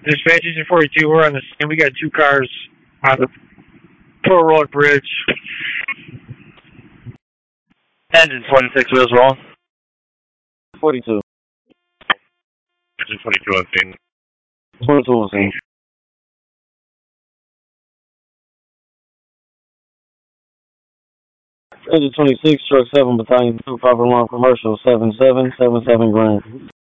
Dispatch Agent 42, we're on the scene. We got two cars on the Pearl Road Bridge. Engine 26 wheels rolling. 42. Engine 22 on scene. 22 on scene. Engine 26, Truck 7, Battalion 2, Proper Alarm Commercial, 7777 Grand.